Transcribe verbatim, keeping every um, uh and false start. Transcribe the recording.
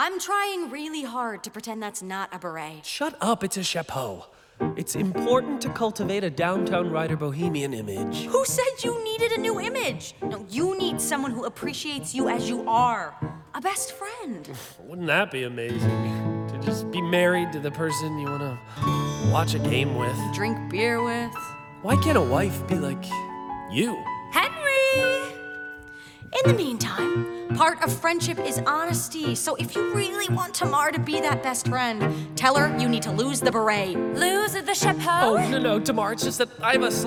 I'm trying really hard to pretend that's not a beret. Shut up, it's a chapeau. It's important to cultivate a downtown rider bohemian image. Who said you needed a new image? No, you need someone who appreciates you as you are. A best friend. Wouldn't that be amazing? To just be married to the person you want to watch a game with. Drink beer with. Why can't a wife be like you? Henry! In the meantime, part of friendship is honesty. So if you really want Tamar to be that best friend, tell her you need to lose the beret. Lose the chapeau? Oh, no, no, Tamar, it's just that I have a